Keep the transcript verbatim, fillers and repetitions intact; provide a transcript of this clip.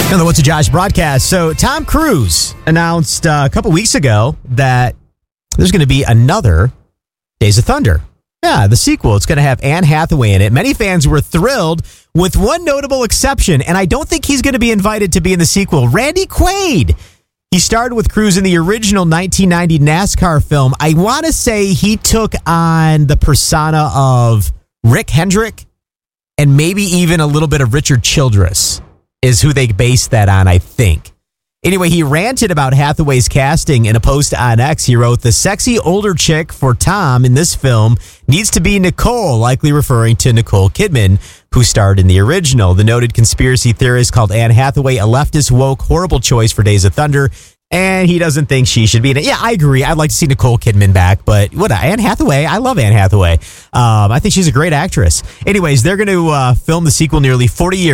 On the What's a Josh broadcast. So Tom Cruise announced uh, a couple weeks ago that there's going to be another Days of Thunder. Yeah, the sequel. It's going to have Anne Hathaway in it. Many fans were thrilled, with one notable exception, and I don't think he's going to be invited to be in the sequel. Randy Quaid. He starred with Cruise in the original nineteen ninety NASCAR film. I want to say he took on the persona of Rick Hendrick and maybe even a little bit of Richard Childress is who they based that on, I think. Anyway, he ranted about Hathaway's casting in a post on X. He wrote, "The sexy older chick for Tom in this film needs to be Nicole," likely referring to Nicole Kidman, who starred in the original. The noted conspiracy theorist called Anne Hathaway a leftist, woke, horrible choice for Days of Thunder, and he doesn't think she should be in it. Yeah, I agree. I'd like to see Nicole Kidman back, but what, Anne Hathaway? I love Anne Hathaway. Um, I think she's a great actress. Anyways, they're going to uh, film the sequel nearly forty years